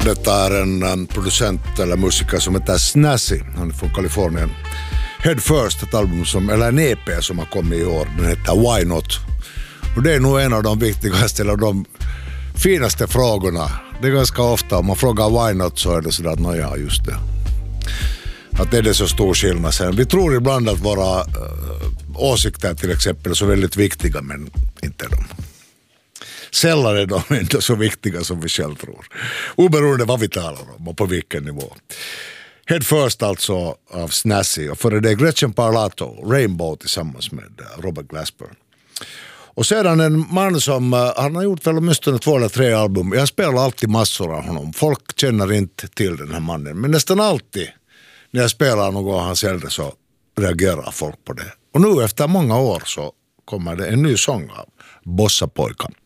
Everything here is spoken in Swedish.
Detta är en producent eller musiker som heter Snazzy. Han är från Kalifornien. Head First, ett album eller en EP som har kommit i år. Den heter Why Not? Och det är nog en av de viktigaste eller de finaste frågorna. Det är ganska ofta om man frågar Why Not så är det sådär att ja, just det. Att är det så stor skillnad sen. Vi tror ibland att våra åsikter till exempel är så väldigt viktiga, men inte de. Sällan är de inte så viktiga som vi själv tror. Oberoende vad vi talar om och på vilken nivå. Head First alltså av Snazzy och före det Gretchen Parlato, Rainbow tillsammans med Robert Glasper. Och sedan en man som han har gjort väl åtminstone 2 eller 3 album. Jag spelar alltid massor av honom. Folk känner inte till den här mannen, men nästan alltid när jag spelar något av hans äldre så reagerar folk på det. Och nu efter många år så kommer det en ny sång av Bossa Pojkan.